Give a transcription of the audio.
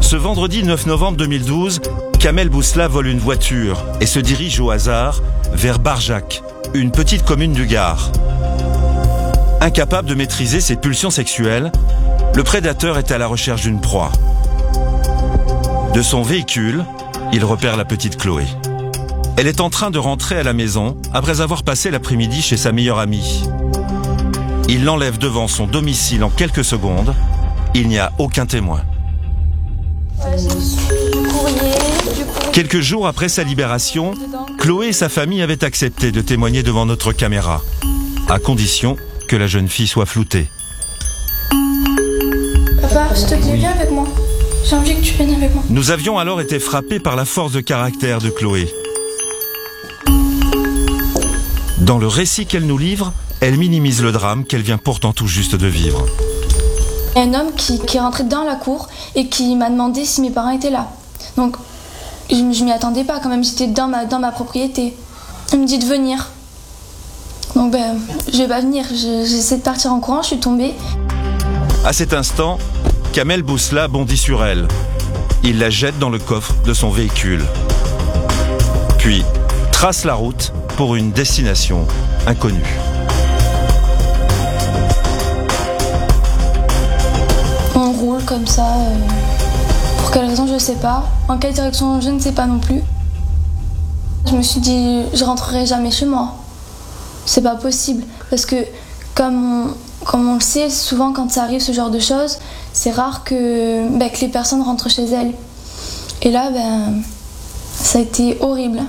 Ce vendredi 9 novembre 2012, Kamel Bousselhat vole une voiture et se dirige au hasard vers Barjac, une petite commune du Gard. Incapable de maîtriser ses pulsions sexuelles, le prédateur est à la recherche d'une proie. De son véhicule, il repère la petite Chloé. Elle est en train de rentrer à la maison après avoir passé l'après-midi chez sa meilleure amie. Il l'enlève devant son domicile en quelques secondes. Il n'y a aucun témoin. Quelques jours après sa libération, Chloé et sa famille avaient accepté de témoigner devant notre caméra, à condition que la jeune fille soit floutée. Papa, je te dis, viens avec moi. J'ai envie que tu viennes avec moi. Nous avions alors été frappés par la force de caractère de Chloé. Dans le récit qu'elle nous livre, elle minimise le drame qu'elle vient pourtant tout juste de vivre. Il y a un homme qui est rentré dans la cour et qui m'a demandé si mes parents étaient là. Donc, je m'y attendais pas quand même, j'étais dans ma propriété. Il me dit de venir. Donc, je vais pas venir. J'essaie de partir en courant, je suis tombée. À cet instant, Kamel Bousselhat bondit sur elle. Il la jette dans le coffre de son véhicule. Puis, trace la route pour une destination inconnue. On roule comme ça. Pour quelle raison, je sais pas. En quelle direction, je ne sais pas non plus. Je me suis dit, je rentrerai jamais chez moi. C'est pas possible. Parce que, comme on le sait, souvent quand ça arrive ce genre de choses, c'est rare que les personnes rentrent chez elles. Et là, ça a été horrible.